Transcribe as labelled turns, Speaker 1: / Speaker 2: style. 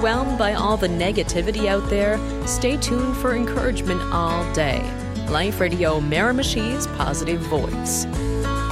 Speaker 1: overwhelmed by all the negativity out there? Stay tuned for encouragement all day. Life Radio Miramichi's Positive Voice.